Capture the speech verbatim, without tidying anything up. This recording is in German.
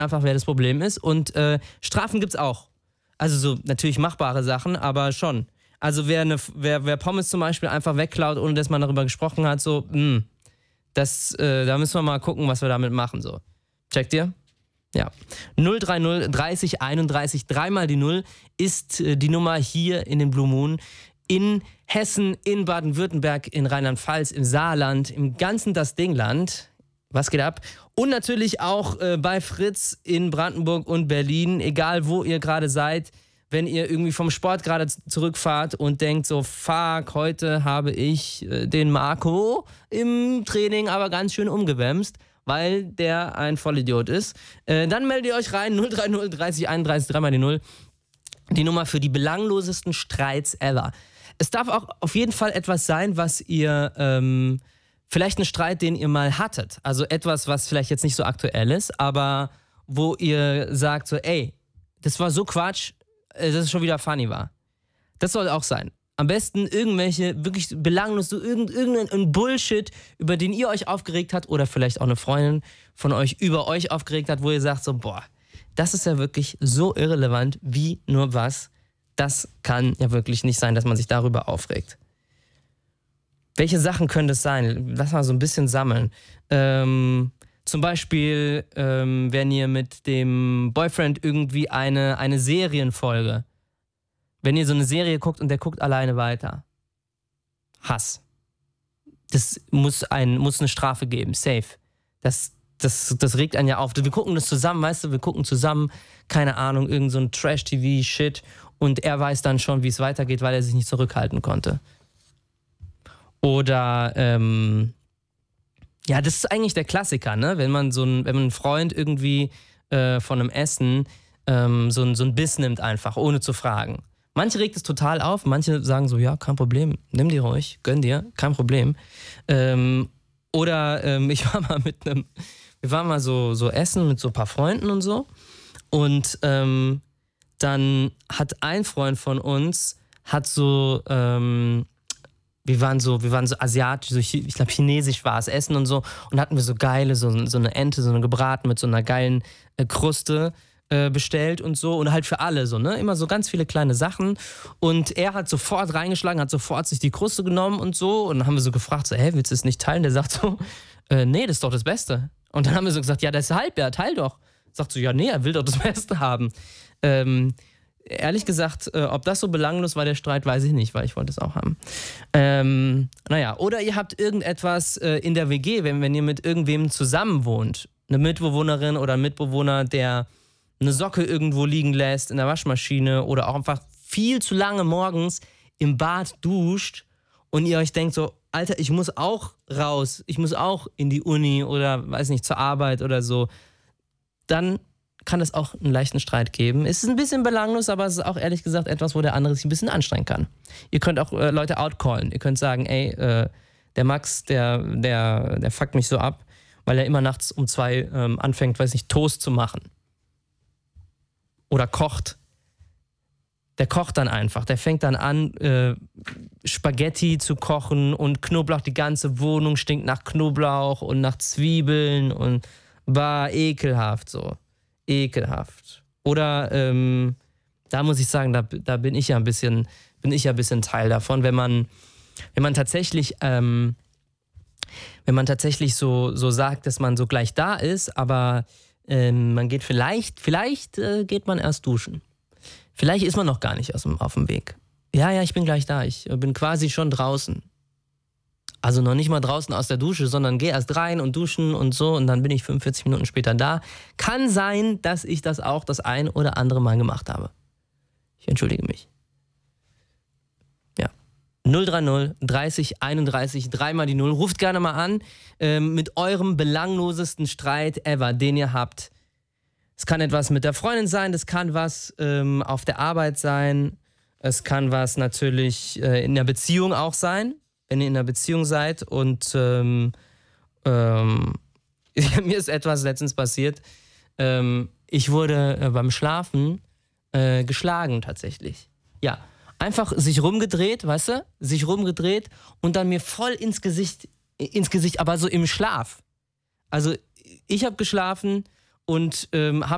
einfach, wer das Problem ist. Und äh, Strafen gibt's auch. Also so natürlich machbare Sachen, aber schon. Also wer, eine, wer, wer Pommes zum Beispiel einfach wegklaut, ohne dass man darüber gesprochen hat, so, mh, das, äh, da müssen wir mal gucken, was wir damit machen. So. Checkt ihr? Ja. null drei null dreißig einunddreißig, dreimal die Null ist äh, die Nummer hier in den Blue Moon. In Hessen, in Baden-Württemberg, in Rheinland-Pfalz, im Saarland, im ganzen das Dingland. Was geht ab? Und natürlich auch äh, bei Fritz in Brandenburg und Berlin, egal wo ihr gerade seid, wenn ihr irgendwie vom Sport gerade zurückfahrt und denkt so, fuck, heute habe ich äh, den Marco im Training aber ganz schön umgewämst, weil der ein Vollidiot ist. Äh, dann meldet ihr euch rein, null drei null dreißig einunddreißig, dreimal die Null. Die Nummer für die belanglosesten Streits ever. Es darf auch auf jeden Fall etwas sein, was ihr, ähm, vielleicht ein Streit, den ihr mal hattet. Also etwas, was vielleicht jetzt nicht so aktuell ist, aber wo ihr sagt so, ey, das war so Quatsch, dass es schon wieder funny war. Das soll auch sein. Am besten irgendwelche wirklich belanglos, so irgend, irgendein Bullshit, über den ihr euch aufgeregt habt oder vielleicht auch eine Freundin von euch über euch aufgeregt hat, wo ihr sagt so, boah, das ist ja wirklich so irrelevant wie nur was. Das kann ja wirklich nicht sein, dass man sich darüber aufregt. Welche Sachen können das sein? Lass mal so ein bisschen sammeln. Ähm, zum Beispiel, ähm, wenn ihr mit dem Boyfriend irgendwie eine, eine Serienfolge, wenn ihr so eine Serie guckt und der guckt alleine weiter. Hass. Das muss, ein, muss eine Strafe geben, safe. Das, das, das regt einen ja auf. Wir gucken das zusammen, weißt du, wir gucken zusammen, keine Ahnung, irgend so ein Trash-T V-Shit und er weiß dann schon, wie es weitergeht, weil er sich nicht zurückhalten konnte. Oder, ähm, ja, das ist eigentlich der Klassiker, ne? Wenn man so ein, wenn man einen Freund irgendwie äh, von einem Essen ähm, so, ein, so ein Biss nimmt einfach, ohne zu fragen. Manche regt es total auf, manche sagen so, ja, kein Problem, nimm dir ruhig, gönn dir, kein Problem. Ähm, oder ähm, ich war mal mit einem, wir waren mal so, so essen mit so ein paar Freunden und so und ähm, dann hat ein Freund von uns, hat so, ähm, wir waren so, wir waren so asiatisch, so, ich glaube chinesisch war es, Essen und so und hatten wir so geile, so, so eine Ente, so eine gebraten mit so einer geilen äh, Kruste äh, bestellt und so und halt für alle so, ne, immer so ganz viele kleine Sachen und er hat sofort reingeschlagen, hat sofort sich die Kruste genommen und so und dann haben wir so gefragt, so, hä, willst du es nicht teilen? Der sagt so, äh, nee, das ist doch das Beste. Und dann haben wir so gesagt, ja, deshalb, ja, teil doch. Sagt so, ja, nee, er will doch das Beste haben. Ähm, ehrlich gesagt, äh, ob das so belanglos war, der Streit, weiß ich nicht, weil ich wollte es auch haben. Ähm, naja, oder ihr habt irgendetwas äh, in der W G, wenn, wenn ihr mit irgendwem zusammen wohnt, eine Mitbewohnerin oder ein Mitbewohner, der eine Socke irgendwo liegen lässt in der Waschmaschine oder auch einfach viel zu lange morgens im Bad duscht und ihr euch denkt so, Alter, ich muss auch raus, ich muss auch in die Uni oder, weiß nicht, zur Arbeit oder so, dann kann es auch einen leichten Streit geben. Es ist ein bisschen belanglos, aber es ist auch ehrlich gesagt etwas, wo der andere sich ein bisschen anstrengen kann. Ihr könnt auch äh, Leute outcallen. Ihr könnt sagen, ey, äh, der Max, der, der, der fuckt mich so ab, weil er immer nachts um zwei ähm, anfängt, weiß nicht, Toast zu machen. Oder kocht. Der kocht dann einfach. Der fängt dann an, äh, Spaghetti zu kochen und Knoblauch, die ganze Wohnung stinkt nach Knoblauch und nach Zwiebeln und war ekelhaft so. Ekelhaft. Oder ähm, da muss ich sagen, da, da bin ich ja ein bisschen, bin ich ja ein bisschen Teil davon, wenn man, wenn man tatsächlich, ähm, wenn man tatsächlich so, so sagt, dass man so gleich da ist, aber ähm, man geht vielleicht, vielleicht äh, geht man erst duschen. Vielleicht ist man noch gar nicht aus dem, auf dem Weg. Ja, ja, ich bin gleich da. Ich bin quasi schon draußen. Also noch nicht mal draußen aus der Dusche, sondern gehe erst rein und duschen und so und dann bin ich fünfundvierzig Minuten später da. Kann sein, dass ich das auch das ein oder andere Mal gemacht habe. Ich entschuldige mich. Ja. null drei null dreißig einunddreißig, dreimal die Null. Ruft gerne mal an ähm, mit eurem belanglosesten Streit ever, den ihr habt. Es kann etwas mit der Freundin sein, das kann was ähm, auf der Arbeit sein, es kann was natürlich äh, in der Beziehung auch sein. Wenn ihr in einer Beziehung seid und ähm, ähm, mir ist etwas letztens passiert. Ähm, ich wurde äh, beim Schlafen äh, geschlagen tatsächlich. Ja, einfach sich rumgedreht, weißt du, sich rumgedreht und dann mir voll ins Gesicht, ins Gesicht, aber so im Schlaf. Also ich habe geschlafen und ähm, habe